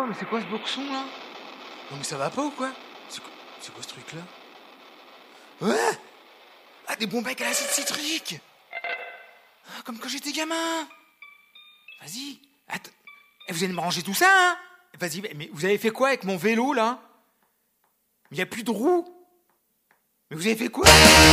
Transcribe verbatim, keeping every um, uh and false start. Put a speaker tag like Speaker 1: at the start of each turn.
Speaker 1: Oh, mais c'est quoi ce boxon là? Non, mais ça va pas ou quoi? C'est quoi, c'est quoi ce truc là? Ouais! Ah, des bonbons avec à l'acide citrique! Ah, comme quand j'étais gamin! Vas-y, attends. Eh, vous allez me ranger tout ça, hein? Vas-y, mais vous avez fait quoi avec mon vélo là? Il y a plus de roues? Mais vous avez fait quoi?